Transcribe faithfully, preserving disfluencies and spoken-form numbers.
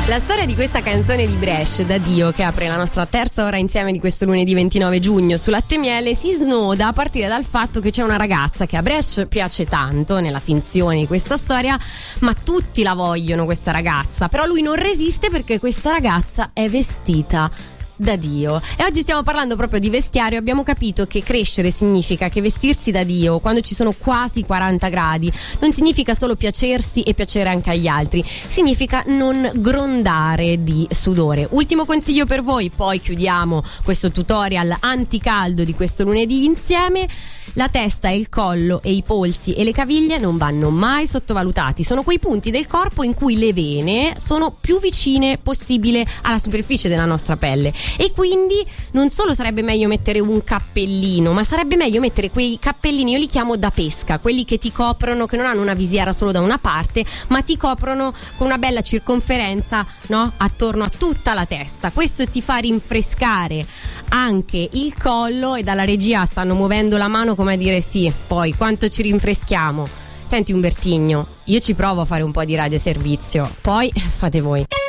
La storia di questa canzone di Brescia, Da Dio, che apre la nostra terza ora insieme di questo lunedì ventinove giugno su Latte e Miele, si snoda a partire dal fatto che c'è una ragazza che a Brescia piace tanto nella finzione di questa storia, ma tutti la vogliono questa ragazza, però lui non resiste perché questa ragazza è vestita da Dio. E oggi stiamo parlando proprio di vestiario. Abbiamo capito che crescere significa che vestirsi da Dio quando ci sono quasi quaranta gradi non significa solo piacersi e piacere anche agli altri, significa non grondare di sudore. Ultimo consiglio per voi, poi chiudiamo questo tutorial anticaldo di questo lunedì insieme. La testa e il collo e i polsi e le caviglie non vanno mai sottovalutati, sono quei punti del corpo in cui le vene sono più vicine possibile alla superficie della nostra pelle e quindi non solo sarebbe meglio mettere un cappellino, ma sarebbe meglio mettere quei cappellini, io li chiamo da pesca, quelli che ti coprono, che non hanno una visiera solo da una parte, ma ti coprono con una bella circonferenza, no? Attorno a tutta la testa. Questo ti fa rinfrescare anche il collo, e dalla regia stanno muovendo la mano come a dire sì, poi quanto ci rinfreschiamo. Senti Umbertigno, io ci provo a fare un po' di radioservizio, poi fate voi.